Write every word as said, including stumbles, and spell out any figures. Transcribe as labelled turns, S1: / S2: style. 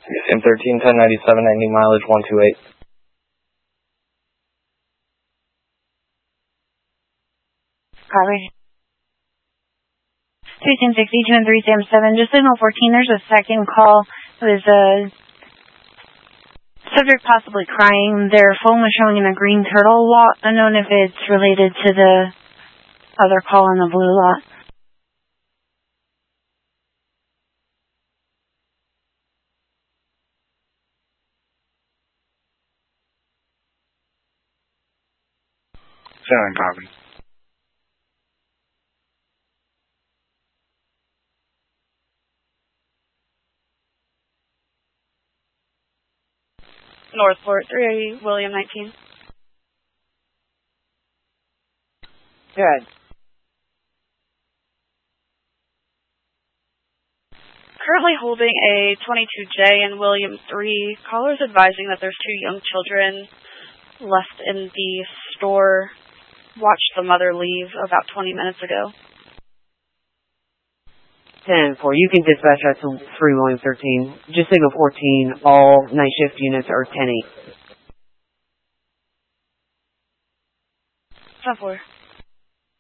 S1: M thirteen, ten ninety-seven, ninety mileage, one two eight.
S2: Copy. two ten sixty, two and three Sam seven, just signal fourteen, there's a second call. It was a subject possibly crying. Their phone was showing in a green turtle lot, unknown if it's related to the other call in the blue lot.
S3: Seven copy.
S4: Northport, three William nineteen.
S5: Good.
S4: Currently holding a twenty-two J in William three. Callers advising that there's two young children left in the store. Watched the mother leave about twenty minutes ago.
S5: ten four, you can dispatch that to three William thirteen. Just signal fourteen, all night shift units are ten eight.
S4: ten four.